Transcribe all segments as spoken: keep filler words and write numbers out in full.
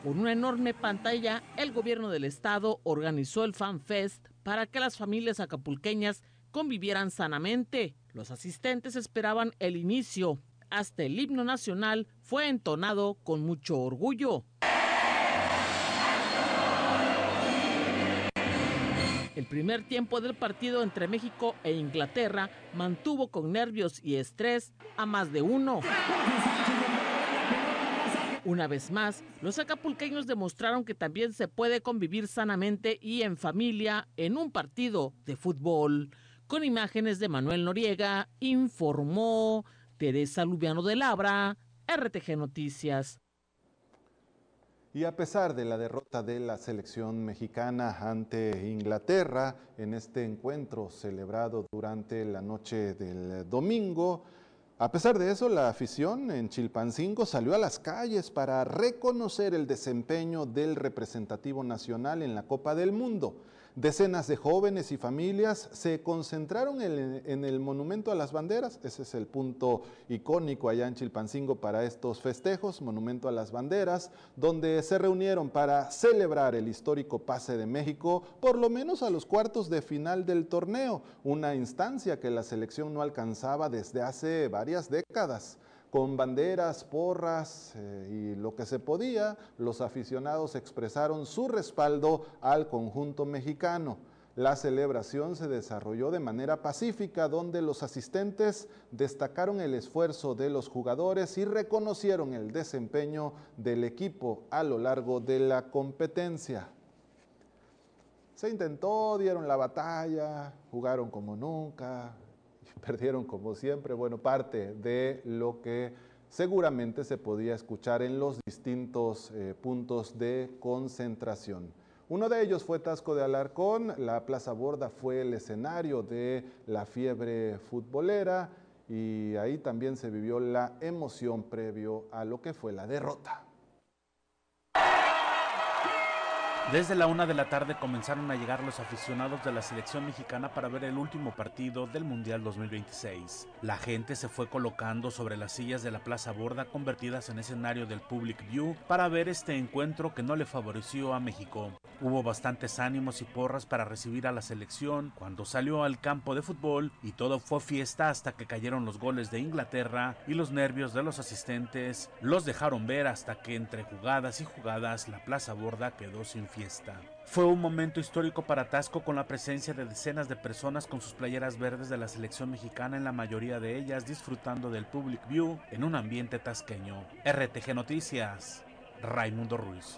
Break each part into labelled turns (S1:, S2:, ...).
S1: Con una enorme pantalla, el gobierno del estado organizó el Fan Fest para que las familias acapulqueñas convivieran sanamente. Los asistentes esperaban el inicio. Hasta el himno nacional fue entonado con mucho orgullo. El primer tiempo del partido entre México e Inglaterra mantuvo con nervios y estrés a más de uno. Una vez más, los acapulqueños demostraron que también se puede convivir sanamente y en familia en un partido de fútbol. Con imágenes de Manuel Noriega, informó Teresa Lubiano de Labra, R T G Noticias.
S2: Y a pesar de la derrota de la selección mexicana ante Inglaterra en este encuentro celebrado durante la noche del domingo, a pesar de eso, la afición en Chilpancingo salió a las calles para reconocer el desempeño del representativo nacional en la Copa del Mundo. Decenas de jóvenes y familias se concentraron en, en el Monumento a las Banderas. Ese es el punto icónico allá en Chilpancingo para estos festejos, Monumento a las Banderas, donde se reunieron para celebrar el histórico pase de México, por lo menos a los cuartos de final del torneo, una instancia que la selección no alcanzaba desde hace varias décadas. Con banderas, porras eh, y lo que se podía, los aficionados expresaron su respaldo al conjunto mexicano. La celebración se desarrolló de manera pacífica, donde los asistentes destacaron el esfuerzo de los jugadores y reconocieron el desempeño del equipo a lo largo de la competencia. Se intentó, dieron la batalla, jugaron como nunca, perdieron como siempre, bueno, parte de lo que seguramente se podía escuchar en los distintos eh, puntos de concentración. Uno de ellos fue Taxco de Alarcón, la Plaza Borda fue el escenario de la fiebre futbolera y ahí también se vivió la emoción previo a lo que fue la derrota.
S3: Desde la una de la tarde comenzaron a llegar los aficionados de la selección mexicana para ver el último partido del Mundial dos mil veintiséis. La gente se fue colocando sobre las sillas de la Plaza Borda convertidas en escenario del Public View para ver este encuentro que no le favoreció a México. Hubo bastantes ánimos y porras para recibir a la selección cuando salió al campo de fútbol y todo fue fiesta hasta que cayeron los goles de Inglaterra y los nervios de los asistentes los dejaron ver hasta que entre jugadas y jugadas la Plaza Borda quedó sin fiesta. Fue un momento histórico para Taxco con la presencia de decenas de personas con sus playeras verdes de la selección mexicana, en la mayoría de ellas disfrutando del Public View en un ambiente tasqueño. R T G Noticias, Raimundo Ruiz.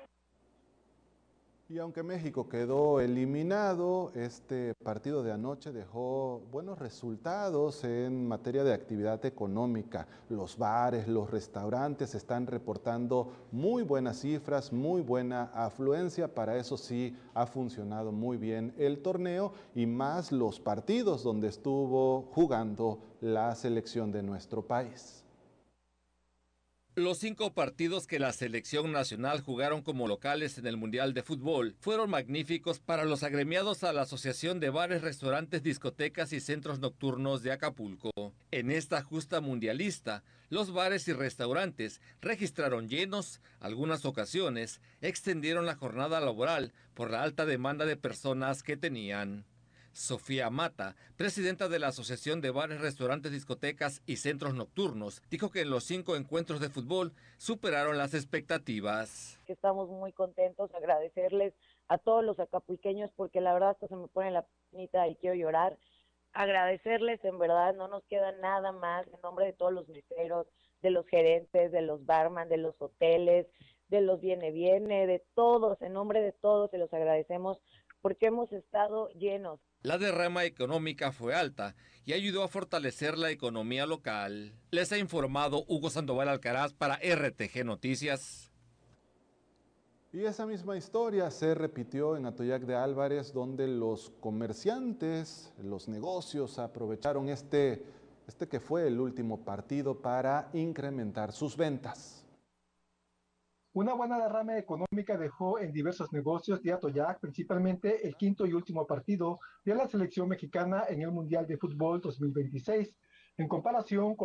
S2: Y aunque México quedó eliminado, este partido de anoche dejó buenos resultados en materia de actividad económica. Los bares, los restaurantes están reportando muy buenas cifras, muy buena afluencia. Para eso sí ha funcionado muy bien el torneo y más los partidos donde estuvo jugando la selección de nuestro país.
S4: Los cinco partidos que la selección nacional jugaron como locales en el Mundial de Fútbol fueron magníficos para los agremiados a la Asociación de Bares, Restaurantes, Discotecas y Centros Nocturnos de Acapulco. En esta justa mundialista, los bares y restaurantes registraron llenos, algunas ocasiones extendieron la jornada laboral por la alta demanda de personas que tenían. Sofía Mata, presidenta de la Asociación de Bares, Restaurantes, Discotecas y Centros Nocturnos, dijo que en los cinco encuentros de fútbol superaron las expectativas.
S5: Estamos muy contentos, agradecerles a todos los acapulqueños porque la verdad hasta se me pone la pinita y quiero llorar. Agradecerles, en verdad, no nos queda nada más en nombre de todos los meseros, de los gerentes, de los barman, de los hoteles, de los viene viene, de todos, en nombre de todos se los agradecemos porque hemos estado llenos.
S4: La derrama económica fue alta y ayudó a fortalecer la economía local. Les ha informado Hugo Sandoval Alcaraz para R T G Noticias.
S2: Y esa misma historia se repitió en Atoyac de Álvarez, donde los comerciantes, los negocios aprovecharon este, este que fue el último partido para incrementar sus ventas.
S6: Una buena derrama económica dejó en diversos negocios de Atoyac, principalmente el quinto y último partido de la selección mexicana en el Mundial de Fútbol dos mil veintiséis. En comparación con